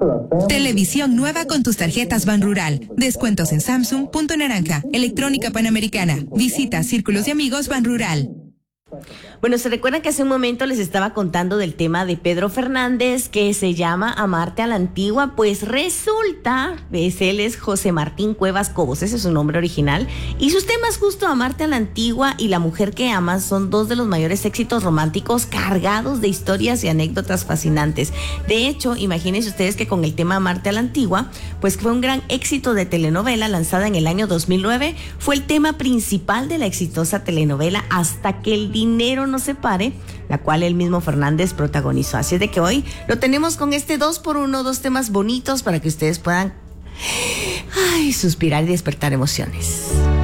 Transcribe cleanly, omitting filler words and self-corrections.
Televisión nueva con tus tarjetas Banrural. Descuentos en Samsung, Punto Naranja, Electrónica Panamericana. Visita Círculos de Amigos Banrural. Bueno, ¿se recuerdan que hace un momento les estaba contando del tema de Pedro Fernández que se llama Amarte a la Antigua? Pues resulta, él es José Martín Cuevas Cobos, ese es su nombre original, y sus temas justo Amarte a la Antigua y La Mujer que Amas son dos de los mayores éxitos románticos cargados de historias y anécdotas fascinantes. De hecho, imagínense ustedes que con el tema Amarte a la Antigua, pues fue un gran éxito de telenovela lanzada en el año 2009, fue el tema principal de la exitosa telenovela Hasta que el dinero nos separe, la cual el mismo Fernández protagonizó. Así es de que hoy lo tenemos con este 2x1, dos temas bonitos para que ustedes puedan suspirar y despertar emociones.